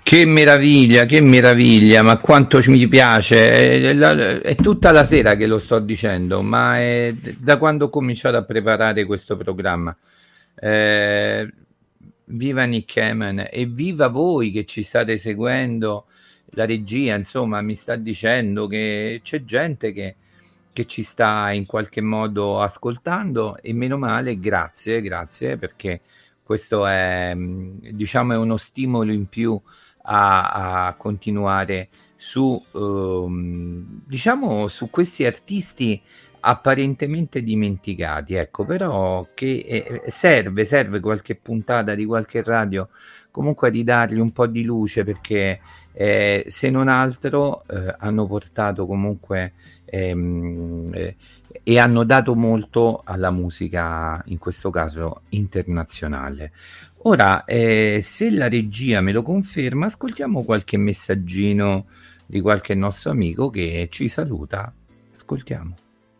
che meraviglia, ma quanto mi piace. È tutta la sera che lo sto dicendo, ma è da quando ho cominciato a preparare questo programma. Eh, Viva Nick Kamen e viva voi che ci state seguendo. La regia, insomma, mi sta dicendo che c'è gente che ci sta in qualche modo ascoltando e meno male, grazie, grazie, perché questo è, diciamo, è uno stimolo in più a continuare su, diciamo, su questi artisti apparentemente dimenticati, ecco, però che serve qualche puntata di qualche radio comunque a ridargli un po' di luce perché se non altro hanno portato comunque e hanno dato molto alla musica, in questo caso internazionale. Ora, se la regia me lo conferma, ascoltiamo qualche messaggino di qualche nostro amico che ci saluta. Ascoltiamo.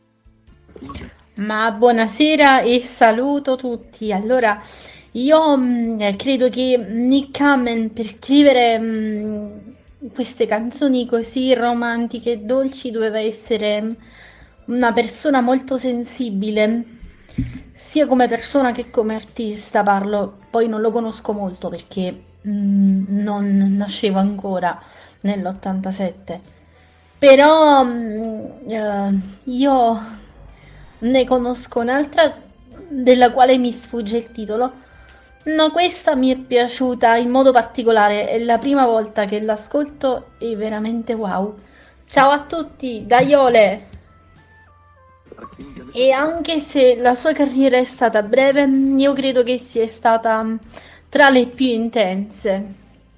Ma buonasera e saluto tutti. Allora, io credo che Nick Kamen per scrivere queste canzoni così romantiche e dolci doveva essere una persona molto sensibile, sia come persona che come artista parlo. Poi non lo conosco molto perché non nascevo ancora nell'87. Però io ne conosco un'altra della quale mi sfugge il titolo. No, questa mi è piaciuta in modo particolare, è la prima volta che l'ascolto e veramente wow. Ciao a tutti, da Iole! E anche se la sua carriera è stata breve, io credo che sia stata tra le più intense.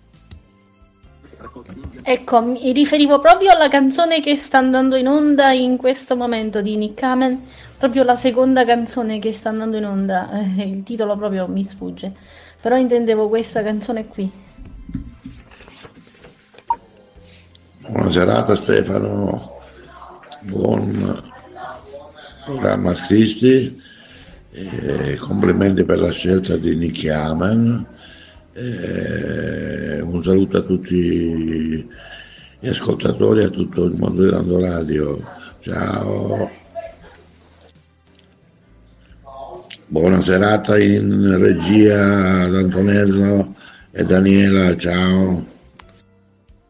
Ecco, mi riferivo proprio alla canzone che sta andando in onda in questo momento di Nick Kamen, proprio la seconda canzone che sta andando in onda, il titolo proprio mi sfugge, però intendevo questa canzone qui. Buona serata Stefano, buon programma Cristi, complimenti per la scelta di Nick Kamen. Un saluto a tutti gli ascoltatori e a tutto il mondo di Lando Radio. Ciao, buona serata in regia ad Antonello e Daniela. Ciao.